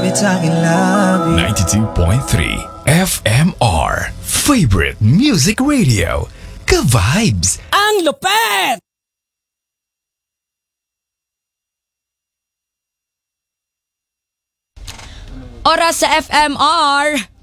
Lumapit sa'kin labi 92.3 FMR Favorite Music Radio Ka-Vibes. Ang lupet! Oras sa FMR